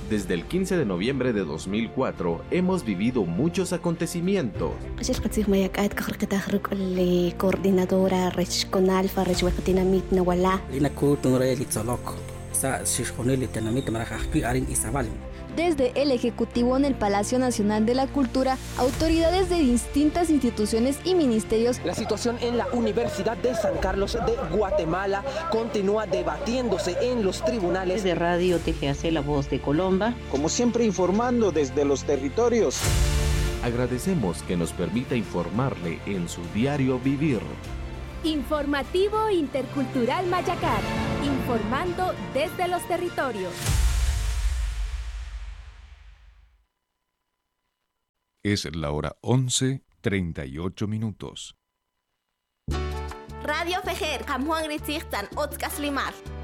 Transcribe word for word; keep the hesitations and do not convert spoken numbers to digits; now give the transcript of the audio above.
Desde el quince de noviembre de dos mil cuatro hemos vivido muchos acontecimientos. Coordinadora regional Farrechhuecatinamit Nawala. Desde el Ejecutivo en el Palacio Nacional de la Cultura, autoridades de distintas instituciones y ministerios. La situación en la Universidad de San Carlos de Guatemala continúa debatiéndose en los tribunales. De Radio T G A C, La Voz de Colomba. Como siempre, informando desde los territorios. Agradecemos que nos permita informarle en su diario vivir. Informativo Intercultural Mayacar, informando desde los territorios. Es la hora once, treinta y ocho minutos. Radio Fejer, Juan Gritzirtan, Otzkas Limar.